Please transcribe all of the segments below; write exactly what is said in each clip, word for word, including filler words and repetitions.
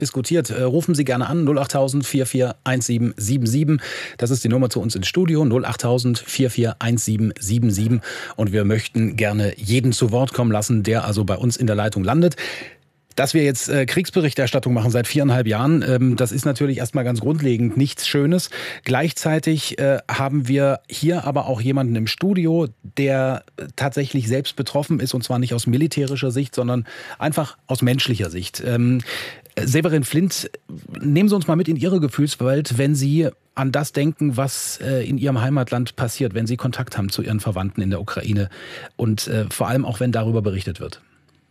diskutiert. Äh, rufen Sie gerne an, null achttausend vierundvierzig siebzehn. Das ist die Nummer zu uns ins Studio, null achttausend vierundvierzig siebzehn. Und wir möchten gerne jeden zu Wort kommen lassen, der also bei uns in der Leitung landet. Dass wir jetzt äh, Kriegsberichterstattung machen seit viereinhalb Jahren, ähm, das ist natürlich erstmal ganz grundlegend nichts Schönes. Gleichzeitig äh, haben wir hier aber auch jemanden im Studio, der äh, tatsächlich selbst betroffen ist, und zwar nicht aus militärischer Sicht, sondern einfach aus menschlicher Sicht. Ähm, Severin Flint, nehmen Sie uns mal mit in Ihre Gefühlswelt, wenn Sie an das denken, was äh, in Ihrem Heimatland passiert, wenn Sie Kontakt haben zu Ihren Verwandten in der Ukraine und äh, vor allem auch, wenn darüber berichtet wird.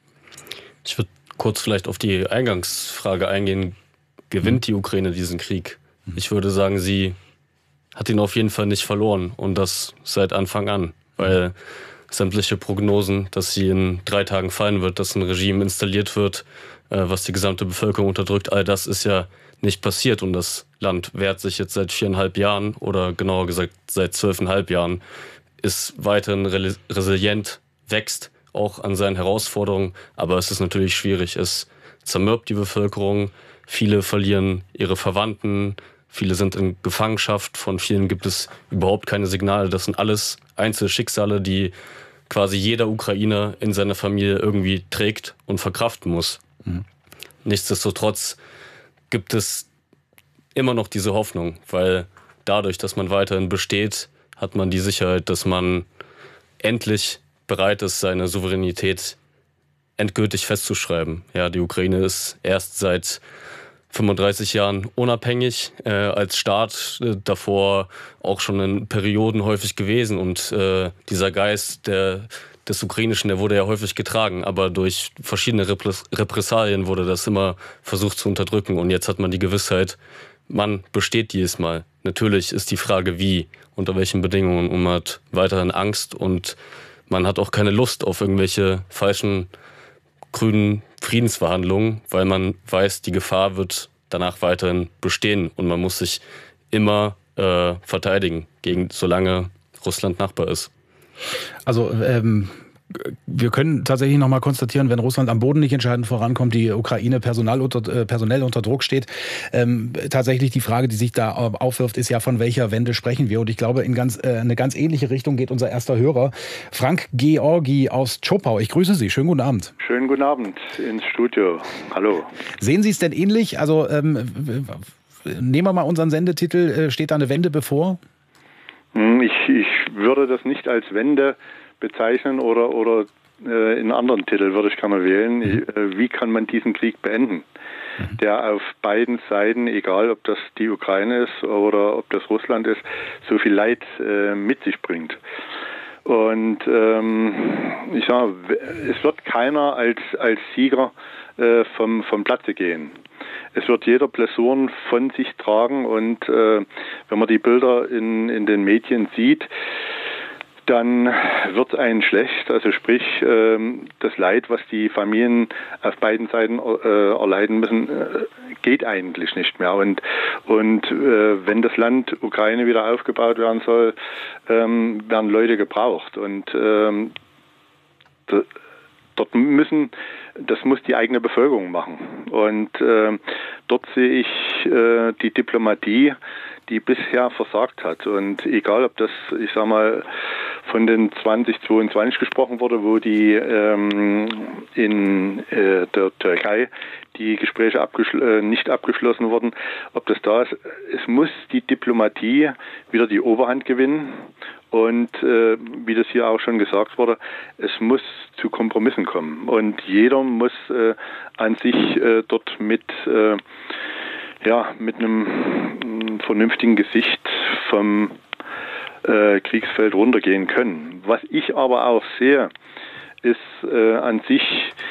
Ich würde kurz vielleicht auf die Eingangsfrage eingehen. Gewinnt die Ukraine diesen Krieg? Ich würde sagen, sie hat ihn auf jeden Fall nicht verloren, und das seit Anfang an, weil sämtliche Prognosen, dass sie in drei Tagen fallen wird, dass ein Regime installiert wird, was die gesamte Bevölkerung unterdrückt, all das ist ja nicht passiert, und das Land wehrt sich jetzt seit viereinhalb Jahren oder genauer gesagt seit zwölfeinhalb Jahren, ist weiterhin resilient, wächst auch an seinen Herausforderungen, aber es ist natürlich schwierig. Es zermürbt die Bevölkerung, viele verlieren ihre Verwandten, viele sind in Gefangenschaft, von vielen gibt es überhaupt keine Signale. Das sind alles Einzelschicksale, die quasi jeder Ukrainer in seiner Familie irgendwie trägt und verkraften muss. Mhm. Nichtsdestotrotz gibt es immer noch diese Hoffnung, weil dadurch, dass man weiterhin besteht, hat man die Sicherheit, dass man endlich bereit ist, seine Souveränität endgültig festzuschreiben. Ja, die Ukraine ist erst seit fünfunddreißig Jahren unabhängig äh, als Staat, äh, davor auch schon in Perioden häufig gewesen, und äh, dieser Geist der, des Ukrainischen, der wurde ja häufig getragen, aber durch verschiedene Repres- Repressalien wurde das immer versucht zu unterdrücken, und jetzt hat man die Gewissheit, man besteht dieses Mal. Natürlich ist die Frage, wie, unter welchen Bedingungen, und man hat weiterhin Angst, und man hat auch keine Lust auf irgendwelche falschen grünen Friedensverhandlungen, weil man weiß, die Gefahr wird danach weiterhin bestehen, und man muss sich immer äh, verteidigen, gegen, solange Russland Nachbar ist. Also ähm wir können tatsächlich noch mal konstatieren, wenn Russland am Boden nicht entscheidend vorankommt, die Ukraine personal unter, äh, personell unter Druck steht. Ähm, tatsächlich die Frage, die sich da aufwirft, ist ja, von welcher Wende sprechen wir? Und ich glaube, in ganz, äh, eine ganz ähnliche Richtung geht unser erster Hörer, Frank Georgi aus Zschopau. Ich grüße Sie. Schönen guten Abend. Schönen guten Abend ins Studio. Hallo. Sehen Sie es denn ähnlich? Also ähm, nehmen wir mal unseren Sendetitel. Steht da eine Wende bevor? Ich, ich würde das nicht als Wende bezeichnen, oder, oder äh, einen anderen Titel würde ich gerne wählen. Mhm. Äh, wie kann man diesen Krieg beenden, mhm. der auf beiden Seiten, egal ob das die Ukraine ist oder ob das Russland ist, so viel Leid äh, mit sich bringt. Und ähm, ich sage, es wird keiner als, als Sieger äh, vom, vom Platze gehen. Es wird jeder Blessuren von sich tragen, und äh, wenn man die Bilder in, in den Medien sieht, dann wird einem schlecht, also sprich ähm, das Leid, was die Familien auf beiden Seiten äh, erleiden müssen, äh, geht eigentlich nicht mehr. Und, und äh, wenn das Land Ukraine wieder aufgebaut werden soll, ähm, werden Leute gebraucht. Und ähm, d- dort müssen, das muss die eigene Bevölkerung machen. Und äh, dort sehe ich äh, die Diplomatie, die bisher versagt hat. Und egal, ob das, ich sag mal, von den zwanzig zweiundzwanzig gesprochen wurde, wo die ähm, in äh, der Türkei die Gespräche abgeschl- äh, nicht abgeschlossen wurden, ob das da ist. Es muss die Diplomatie wieder die Oberhand gewinnen. Und äh, wie das hier auch schon gesagt wurde, es muss zu Kompromissen kommen. Und jeder muss äh, an sich äh, dort mit äh, ja, mit einem vernünftigen Gesicht vom äh, Kriegsfeld runtergehen können. Was ich aber auch sehe, ist äh, an sich,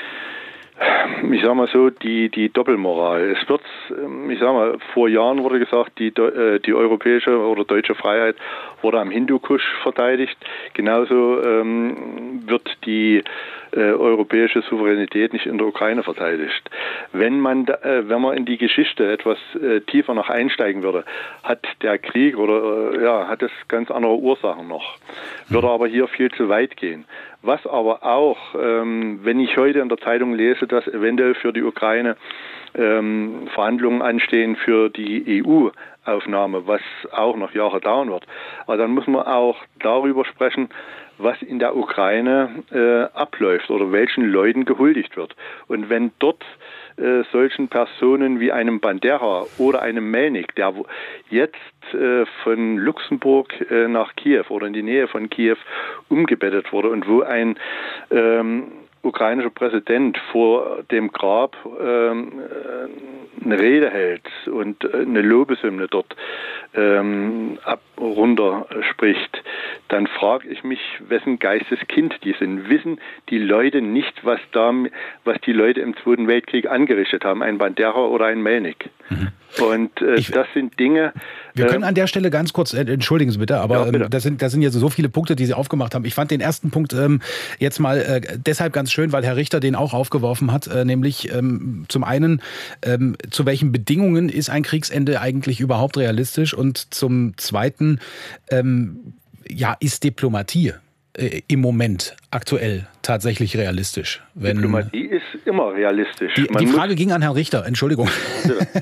ich sag mal so, die, die Doppelmoral. Es wird, ich sag mal, vor Jahren wurde gesagt, die, die europäische oder deutsche Freiheit wurde am Hindukusch verteidigt. Genauso ähm, wird die äh, europäische Souveränität nicht in der Ukraine verteidigt. Wenn man, äh, wenn man in die Geschichte etwas äh, tiefer noch einsteigen würde, hat der Krieg oder äh, ja, hat es ganz andere Ursachen noch. Würde aber hier viel zu weit gehen. Was aber auch, ähm, wenn ich heute in der Zeitung lese, dass eventuell für die Ukraine ähm, Verhandlungen anstehen für die E U-Aufnahme, was auch noch Jahre dauern wird. Aber dann muss man auch darüber sprechen, was in der Ukraine äh, abläuft oder welchen Leuten gehuldigt wird. Und wenn dort äh, solchen Personen wie einem Bandera oder einem Melnik, der jetzt äh, von Luxemburg äh, nach Kiew oder in die Nähe von Kiew umgebettet wurde und wo ein ähm, ukrainischer Präsident vor dem Grab ähm, eine Rede hält und eine Lobeshymne dort ähm, ab, runter spricht, dann frage ich mich, wessen Geisteskind die sind. Wissen die Leute nicht, was da, was die Leute im Zweiten Weltkrieg angerichtet haben, ein Bandera oder ein Melnik? Mhm. Und äh, ich, das sind Dinge... Wir können an der Stelle ganz kurz, äh, entschuldigen Sie bitte, aber ja, bitte. Ähm, das sind das sind jetzt so viele Punkte, die Sie aufgemacht haben. Ich fand den ersten Punkt ähm, jetzt mal äh, deshalb ganz schön, weil Herr Richter den auch aufgeworfen hat, äh, nämlich ähm, zum einen, ähm, zu welchen Bedingungen ist ein Kriegsende eigentlich überhaupt realistisch, und zum zweiten, ähm, ja, ist Diplomatie äh, im Moment aktuell tatsächlich realistisch? Wenn, Diplomatie ist immer realistisch. Die, die Frage ging an Herrn Richter, Entschuldigung. Ja.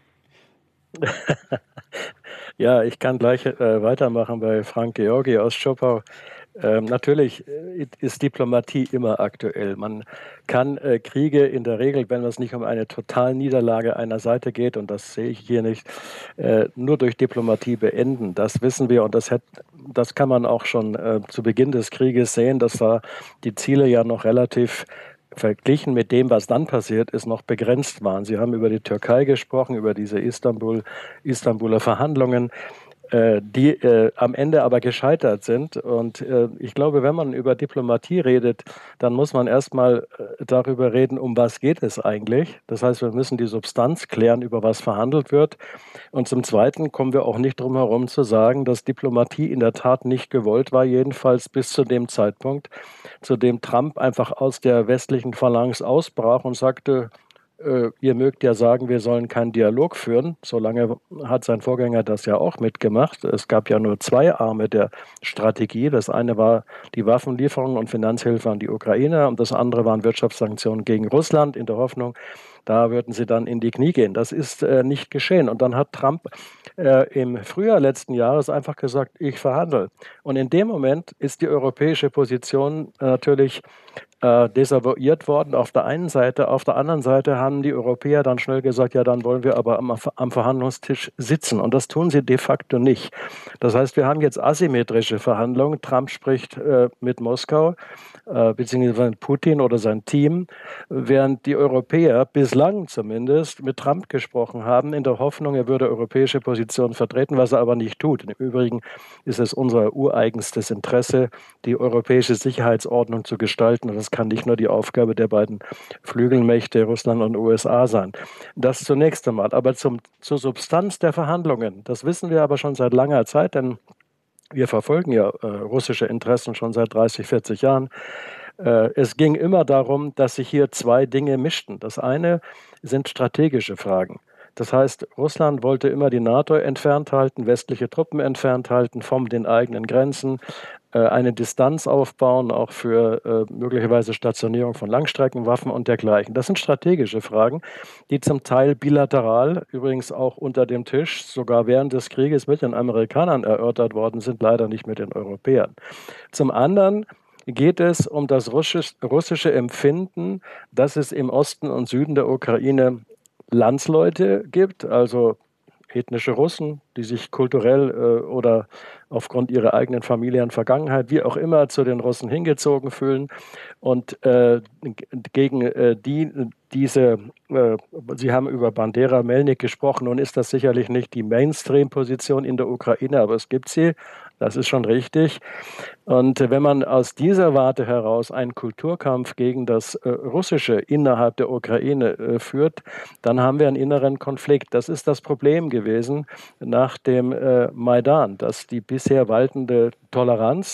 Ja, ich kann gleich äh, weitermachen bei Frank Georgi aus Zschopau. Ähm, natürlich ist Diplomatie immer aktuell. Man kann äh, Kriege in der Regel, wenn es nicht um eine Totalniederlage einer Seite geht, und das sehe ich hier nicht, äh, nur durch Diplomatie beenden. Das wissen wir, und das, hätt, das kann man auch schon äh, zu Beginn des Krieges sehen, dass da die Ziele ja noch relativ verglichen mit dem, was dann passiert ist, noch begrenzt waren. Sie haben über die Türkei gesprochen, über diese Istanbul, Istanbuler Verhandlungen, äh, die äh, am Ende aber gescheitert sind. Und äh, ich glaube, wenn man über Diplomatie redet, dann muss man erstmal äh, darüber reden, um was geht es eigentlich. Das heißt, wir müssen die Substanz klären, über was verhandelt wird. Und zum Zweiten kommen wir auch nicht drum herum zu sagen, dass Diplomatie in der Tat nicht gewollt war, jedenfalls bis zu dem Zeitpunkt, zu dem Trump einfach aus der westlichen Phalanx ausbrach und sagte, äh, ihr mögt ja sagen, wir sollen keinen Dialog führen. Solange hat sein Vorgänger das ja auch mitgemacht. Es gab ja nur zwei Arme der Strategie. Das eine war die Waffenlieferung und Finanzhilfe an die Ukraine, und das andere waren Wirtschaftssanktionen gegen Russland in der Hoffnung, da würden sie dann in die Knie gehen. Das ist äh, nicht geschehen. Und dann hat Trump äh, im Frühjahr letzten Jahres einfach gesagt, ich verhandle. Und in dem Moment ist die europäische Position äh, natürlich äh, desavouiert worden auf der einen Seite. Auf der anderen Seite haben die Europäer dann schnell gesagt, ja, dann wollen wir aber am, am Verhandlungstisch sitzen. Und das tun sie de facto nicht. Das heißt, wir haben jetzt asymmetrische Verhandlungen. Trump spricht äh, mit Moskau, äh, beziehungsweise Putin oder sein Team, während die Europäer bislang zumindest mit Trump gesprochen haben, in der Hoffnung, er würde europäische Positionen vertreten, was er aber nicht tut. Im Übrigen ist es unser ureigenstes Interesse, die europäische Sicherheitsordnung zu gestalten. Und das kann nicht nur die Aufgabe der beiden Flügelmächte Russland und U S A sein. Das zunächst einmal. Aber zum, zur Substanz der Verhandlungen, das wissen wir aber schon seit langer Zeit, denn wir verfolgen ja äh, russische Interessen schon seit dreißig, vierzig Jahren. Äh, es ging immer darum, dass sich hier zwei Dinge mischten. Das eine sind strategische Fragen. Das heißt, Russland wollte immer die NATO entfernt halten, westliche Truppen entfernt halten von den eigenen Grenzen, äh, eine Distanz aufbauen, auch für äh, möglicherweise Stationierung von Langstreckenwaffen und dergleichen. Das sind strategische Fragen, die zum Teil bilateral, übrigens auch unter dem Tisch, sogar während des Krieges mit den Amerikanern erörtert worden sind, leider nicht mit den Europäern. Zum anderen geht es um das russisch, russische Empfinden, dass es im Osten und Süden der Ukraine Landsleute gibt, also ethnische Russen, die sich kulturell äh, oder aufgrund ihrer eigenen Familienvergangenheit, wie auch immer, zu den Russen hingezogen fühlen. Und äh, gegen äh, die, diese, äh, Sie haben über Bandera Melnik gesprochen, nun ist das sicherlich nicht die Mainstream-Position in der Ukraine, aber es gibt sie. Das ist schon richtig. Und wenn man aus dieser Warte heraus einen Kulturkampf gegen das äh, Russische innerhalb der Ukraine äh, führt, dann haben wir einen inneren Konflikt. Das ist das Problem gewesen nach dem äh, Maidan, dass die bisher waltende Toleranz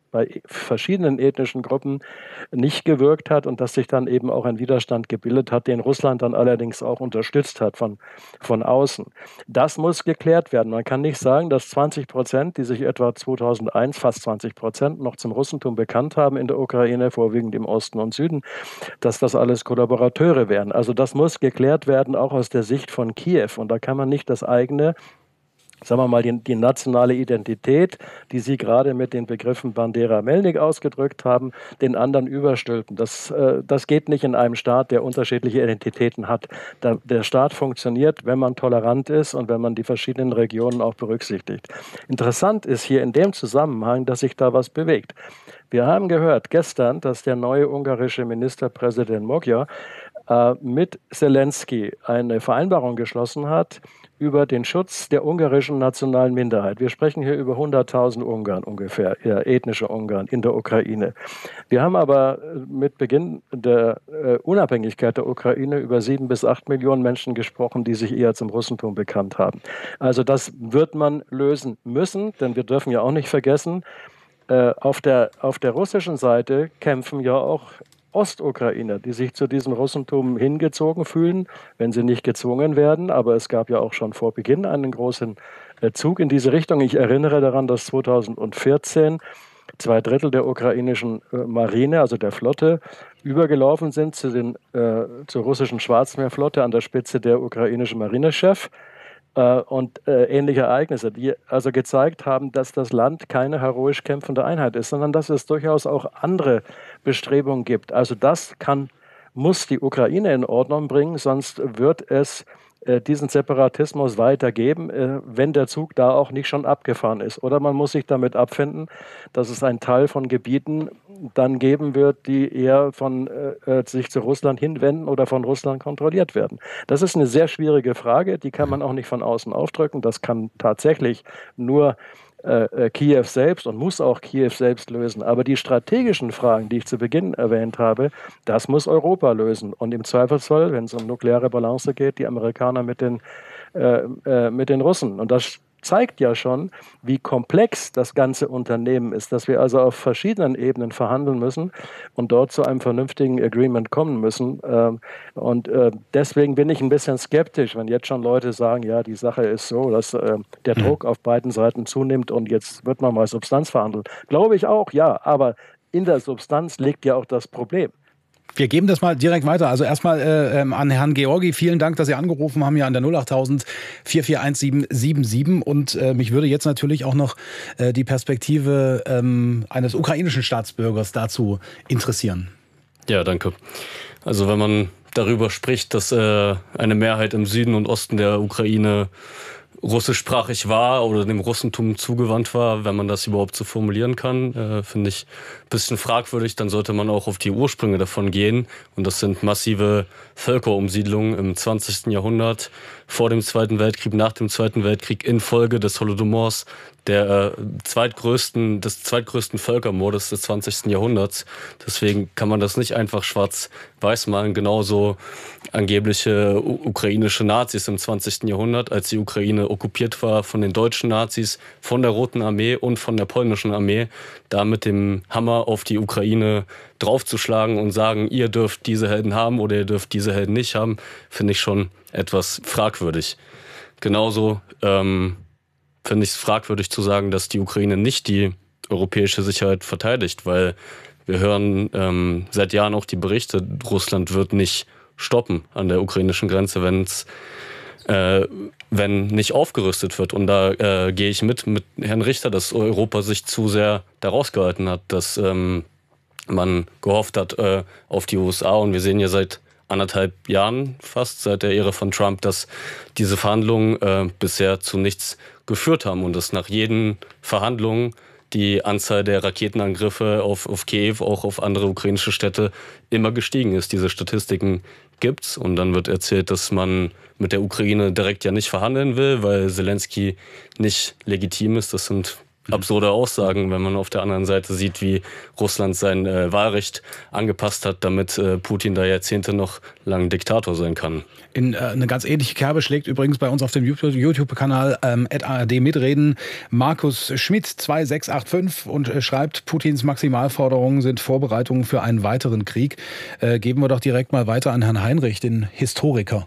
bei verschiedenen ethnischen Gruppen nicht gewirkt hat und dass sich dann eben auch ein Widerstand gebildet hat, den Russland dann allerdings auch unterstützt hat von, von außen. Das muss geklärt werden. Man kann nicht sagen, dass zwanzig Prozent, die sich etwa zweitausendeins, fast zwanzig Prozent, noch zum Russentum bekannt haben in der Ukraine, vorwiegend im Osten und Süden, dass das alles Kollaborateure wären. Also das muss geklärt werden, auch aus der Sicht von Kiew. Und da kann man nicht das eigene, sagen wir mal, die, die nationale Identität, die Sie gerade mit den Begriffen Bandera Melnik ausgedrückt haben, den anderen überstülpen. Das, äh, das geht nicht in einem Staat, der unterschiedliche Identitäten hat. Da, der Staat funktioniert, wenn man tolerant ist und wenn man die verschiedenen Regionen auch berücksichtigt. Interessant ist hier in dem Zusammenhang, dass sich da was bewegt. Wir haben gehört gestern, dass der neue ungarische Ministerpräsident Magyar äh, mit Zelensky eine Vereinbarung geschlossen hat über den Schutz der ungarischen nationalen Minderheit. Wir sprechen hier über hunderttausend Ungarn ungefähr, ja, ethnische Ungarn in der Ukraine. Wir haben aber mit Beginn der äh, Unabhängigkeit der Ukraine über sieben bis acht Millionen Menschen gesprochen, die sich eher zum Russentum bekannt haben. Also das wird man lösen müssen, denn wir dürfen ja auch nicht vergessen, äh, auf der, auf der russischen Seite kämpfen ja auch Ostukrainer, die sich zu diesem Russentum hingezogen fühlen, wenn sie nicht gezwungen werden. Aber es gab ja auch schon vor Beginn einen großen Zug in diese Richtung. Ich erinnere daran, dass zweitausendvierzehn zwei Drittel der ukrainischen Marine, also der Flotte, übergelaufen sind zu den, äh, zur russischen Schwarzmeerflotte an der Spitze der ukrainische Marinechef. Und äh, ähnliche Ereignisse, die also gezeigt haben, dass das Land keine heroisch kämpfende Einheit ist, sondern dass es durchaus auch andere Bestrebungen gibt. Also das kann, muss die Ukraine in Ordnung bringen, sonst wird es äh, diesen Separatismus weitergeben, äh, wenn der Zug da auch nicht schon abgefahren ist. Oder man muss sich damit abfinden, dass es einen Teil von Gebieten dann geben wird, die eher von äh, sich zu Russland hinwenden oder von Russland kontrolliert werden. Das ist eine sehr schwierige Frage, die kann man auch nicht von außen aufdrücken. Das kann tatsächlich nur äh, Kiew selbst und muss auch Kiew selbst lösen. Aber die strategischen Fragen, die ich zu Beginn erwähnt habe, das muss Europa lösen. Und im Zweifelsfall, wenn es um nukleare Balance geht, die Amerikaner mit den, äh, äh, mit den Russen. Und das zeigt ja schon, wie komplex das ganze Unternehmen ist, dass wir also auf verschiedenen Ebenen verhandeln müssen und dort zu einem vernünftigen Agreement kommen müssen. Und deswegen bin ich ein bisschen skeptisch, wenn jetzt schon Leute sagen, ja, die Sache ist so, dass der Druck auf beiden Seiten zunimmt und jetzt wird man mal Substanz verhandeln. Glaube ich auch, ja, aber in der Substanz liegt ja auch das Problem. Wir geben das mal direkt weiter. Also erstmal äh, an Herrn Georgi, vielen Dank, dass Sie angerufen haben, hier an der null achttausend vier vier eins sieben sieben sieben. Und äh, mich würde jetzt natürlich auch noch äh, die Perspektive ähm, eines ukrainischen Staatsbürgers dazu interessieren. Ja, danke. Also wenn man darüber spricht, dass äh, eine Mehrheit im Süden und Osten der Ukraine russischsprachig war oder dem Russentum zugewandt war, wenn man das überhaupt so formulieren kann, äh, finde ich ein bisschen fragwürdig. Dann sollte man auch auf die Ursprünge davon gehen. Und das sind massive Völkerumsiedlungen im zwanzigsten Jahrhundert, vor dem Zweiten Weltkrieg, nach dem Zweiten Weltkrieg, infolge des Holodomors, der äh, zweitgrößten, des zweitgrößten Völkermordes des zwanzigsten Jahrhunderts. Deswegen kann man das nicht einfach schwarz-weiß malen. Genauso angebliche ukrainische Nazis im zwanzigsten Jahrhundert, als die Ukraine okkupiert war von den deutschen Nazis, von der Roten Armee und von der polnischen Armee, da mit dem Hammer auf die Ukraine draufzuschlagen und sagen, ihr dürft diese Helden haben oder ihr dürft diese Helden nicht haben, finde ich schon etwas fragwürdig. Genauso ähm, finde ich es fragwürdig zu sagen, dass die Ukraine nicht die europäische Sicherheit verteidigt, weil wir hören ähm, seit Jahren auch die Berichte, Russland wird nicht stoppen an der ukrainischen Grenze, wenn's, äh, wenn nicht aufgerüstet wird. Und da äh, gehe ich mit mit Herrn Richter, dass Europa sich zu sehr daraus gehalten hat, dass ähm, man gehofft hat äh, auf die U S A. Und wir sehen ja seit anderthalb Jahren fast, seit der Ära von Trump, dass diese Verhandlungen äh, bisher zu nichts geführt haben und dass nach jeden Verhandlungen die Anzahl der Raketenangriffe auf, auf Kiew, auch auf andere ukrainische Städte, immer gestiegen ist. Diese Statistiken gibt's und dann wird erzählt, dass man mit der Ukraine direkt ja nicht verhandeln will, weil Zelensky nicht legitim ist. Das sind absurde Aussagen, wenn man auf der anderen Seite sieht, wie Russland sein äh, Wahlrecht angepasst hat, damit äh, Putin da Jahrzehnte noch lang Diktator sein kann. In äh, eine ganz ähnliche Kerbe schlägt übrigens bei uns auf dem YouTube-Kanal ähm, at A R D mitreden Markus Schmidt zwei sechs acht fünf und äh, schreibt, Putins Maximalforderungen sind Vorbereitungen für einen weiteren Krieg. Äh, geben wir doch direkt mal weiter an Herrn Heinrich, den Historiker.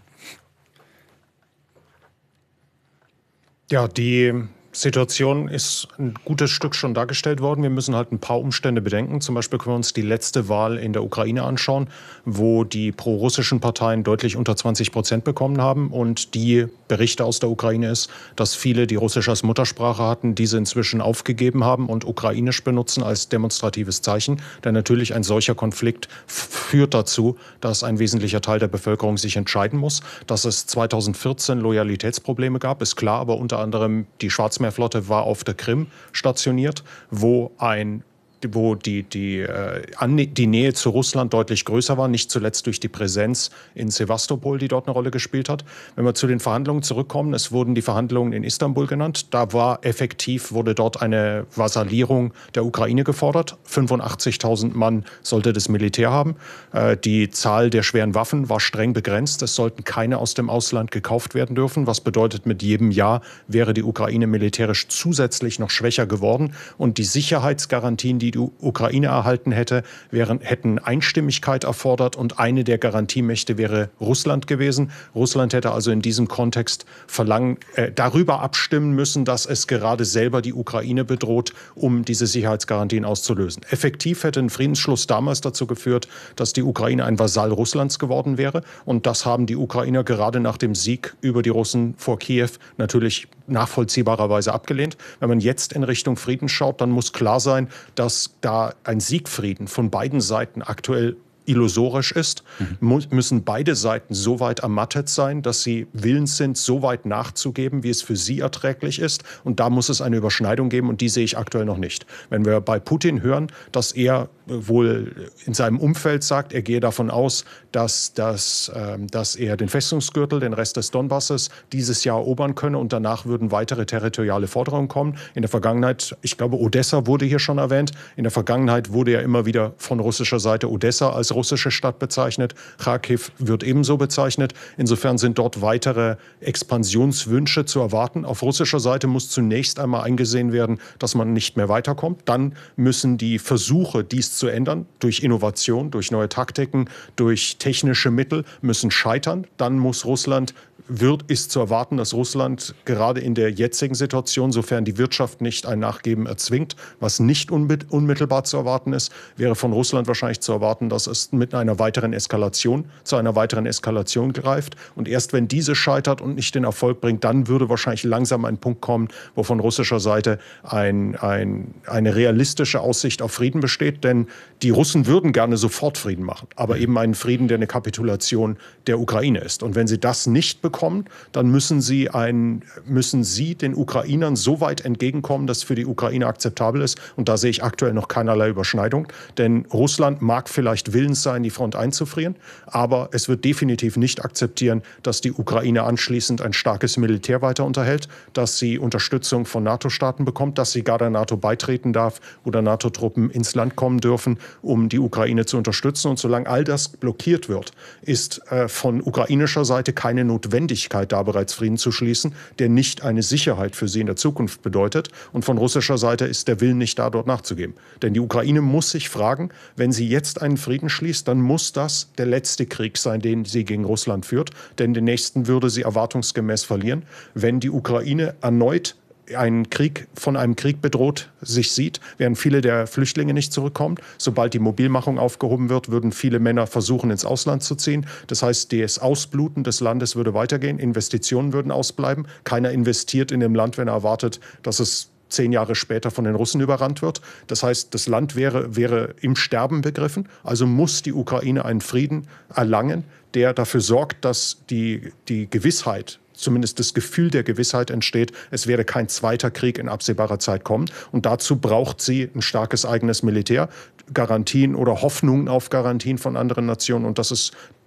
Ja, die Situation ist ein gutes Stück schon dargestellt worden. Wir müssen halt ein paar Umstände bedenken. Zum Beispiel können wir uns die letzte Wahl in der Ukraine anschauen, wo die pro-russischen Parteien deutlich unter zwanzig Prozent bekommen haben. Und die Berichte aus der Ukraine ist, dass viele, die Russisch als Muttersprache hatten, diese inzwischen aufgegeben haben und Ukrainisch benutzen als demonstratives Zeichen. Denn natürlich ein solcher Konflikt führt dazu, dass ein wesentlicher Teil der Bevölkerung sich entscheiden muss. Dass es zweitausendvierzehn Loyalitätsprobleme gab, ist klar, aber unter anderem die Schwarzmeerflotte war auf der Krim stationiert, wo ein wo die, die, äh, die Nähe zu Russland deutlich größer war, nicht zuletzt durch die Präsenz in Sewastopol, die dort eine Rolle gespielt hat. Wenn wir zu den Verhandlungen zurückkommen, es wurden die Verhandlungen in Istanbul genannt. Da war effektiv, wurde dort eine Vasallierung der Ukraine gefordert. fünfundachtzigtausend Mann sollte das Militär haben. Äh, die Zahl der schweren Waffen war streng begrenzt. Es sollten keine aus dem Ausland gekauft werden dürfen, was bedeutet, mit jedem Jahr wäre die Ukraine militärisch zusätzlich noch schwächer geworden. Und die Sicherheitsgarantien, die die Ukraine erhalten hätte, wären, hätten Einstimmigkeit erfordert und eine der Garantiemächte wäre Russland gewesen. Russland hätte also in diesem Kontext verlangen, äh, darüber abstimmen müssen, dass es gerade selber die Ukraine bedroht, um diese Sicherheitsgarantien auszulösen. Effektiv hätte ein Friedensschluss damals dazu geführt, dass die Ukraine ein Vasall Russlands geworden wäre. Und das haben die Ukrainer gerade nach dem Sieg über die Russen vor Kiew natürlich nachvollziehbarerweise abgelehnt. Wenn man jetzt in Richtung Frieden schaut, dann muss klar sein, dass da ein Siegfrieden von beiden Seiten aktuell illusorisch ist, mhm. müssen beide Seiten so weit ermattet sein, dass sie willens sind, so weit nachzugeben, wie es für sie erträglich ist. Und da muss es eine Überschneidung geben und die sehe ich aktuell noch nicht. Wenn wir bei Putin hören, dass er wohl in seinem Umfeld sagt, er gehe davon aus, dass, dass, äh, dass er den Festungsgürtel, den Rest des Donbasses dieses Jahr erobern könne und danach würden weitere territoriale Forderungen kommen. In der Vergangenheit, ich glaube, Odessa wurde hier schon erwähnt, in der Vergangenheit wurde ja immer wieder von russischer Seite Odessa als russische Stadt bezeichnet. Kharkiv wird ebenso bezeichnet. Insofern sind dort weitere Expansionswünsche zu erwarten. Auf russischer Seite muss zunächst einmal eingesehen werden, dass man nicht mehr weiterkommt. Dann müssen die Versuche, dies zu ändern, durch Innovation, durch neue Taktiken, durch technische Mittel, müssen scheitern. Dann muss Russland wird, ist zu erwarten, dass Russland gerade in der jetzigen Situation, sofern die Wirtschaft nicht ein Nachgeben erzwingt, was nicht unmittelbar zu erwarten ist, wäre von Russland wahrscheinlich zu erwarten, dass es mit einer weiteren Eskalation zu einer weiteren Eskalation greift. Und erst wenn diese scheitert und nicht den Erfolg bringt, dann würde wahrscheinlich langsam ein Punkt kommen, wo von russischer Seite ein, ein, eine realistische Aussicht auf Frieden besteht. Denn die Russen würden gerne sofort Frieden machen, aber eben einen Frieden, der eine Kapitulation der Ukraine ist. Und wenn sie das nicht bekommen, dann müssen sie, ein, müssen sie den Ukrainern so weit entgegenkommen, dass es für die Ukraine akzeptabel ist. Und da sehe ich aktuell noch keinerlei Überschneidung. Denn Russland mag vielleicht willens sein, die Front einzufrieren, aber es wird definitiv nicht akzeptieren, dass die Ukraine anschließend ein starkes Militär weiter unterhält, dass sie Unterstützung von NATO-Staaten bekommt, dass sie gar der NATO beitreten darf oder NATO-Truppen ins Land kommen dürfen, um die Ukraine zu unterstützen. Und solange all das blockiert wird, ist äh, von ukrainischer Seite keine Notwendigkeit, da bereits Frieden zu schließen, der nicht eine Sicherheit für sie in der Zukunft bedeutet. Und von russischer Seite ist der Wille nicht da, dort nachzugeben. Denn die Ukraine muss sich fragen, wenn sie jetzt einen Frieden schließt, dann muss das der letzte Krieg sein, den sie gegen Russland führt. Denn den nächsten würde sie erwartungsgemäß verlieren. Wenn die Ukraine erneut einen Krieg, von einem Krieg bedroht sich sieht, werden viele der Flüchtlinge nicht zurückkommen. Sobald die Mobilmachung aufgehoben wird, würden viele Männer versuchen, ins Ausland zu ziehen. Das heißt, das Ausbluten des Landes würde weitergehen, Investitionen würden ausbleiben. Keiner investiert in dem Land, wenn er erwartet, dass es zehn Jahre später von den Russen überrannt wird. Das heißt, das Land wäre, wäre im Sterben begriffen. Also muss die Ukraine einen Frieden erlangen, der dafür sorgt, dass die, die Gewissheit, zumindest das Gefühl der Gewissheit entsteht, es werde kein zweiter Krieg in absehbarer Zeit kommen. Und dazu braucht sie ein starkes eigenes Militär, Garantien oder Hoffnungen auf Garantien von anderen Nationen. Und das ist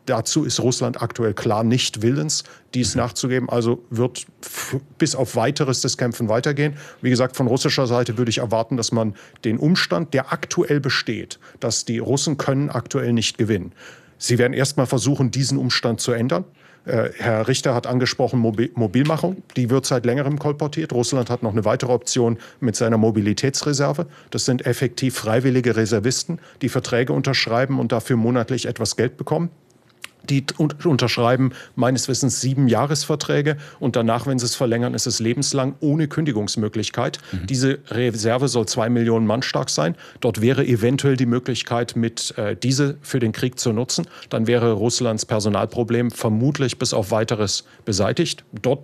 Dazu ist Russland aktuell klar nicht willens, dies nachzugeben. Also wird bis auf Weiteres das Kämpfen weitergehen. Wie gesagt, von russischer Seite würde ich erwarten, dass man den Umstand, der aktuell besteht, dass die Russen können aktuell nicht gewinnen. Sie werden erst mal versuchen, diesen Umstand zu ändern. Äh, Herr Richter hat angesprochen Mobil- Mobilmachung. Die wird seit längerem kolportiert. Russland hat noch eine weitere Option mit seiner Mobilitätsreserve. Das sind effektiv freiwillige Reservisten, die Verträge unterschreiben und dafür monatlich etwas Geld bekommen. Die unterschreiben meines Wissens sieben Jahresverträge und danach, wenn sie es verlängern, ist es lebenslang ohne Kündigungsmöglichkeit. Mhm. Diese Reserve soll zwei Millionen Mann stark sein. Dort wäre eventuell die Möglichkeit, mit äh, diese für den Krieg zu nutzen. Dann wäre Russlands Personalproblem vermutlich bis auf Weiteres beseitigt. Dort